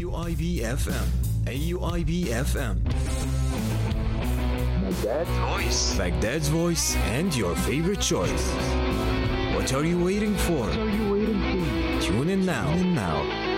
AUIB FM. AUIB FM. Baghdad's voice and your favorite choice. What are you waiting for? Tune in now.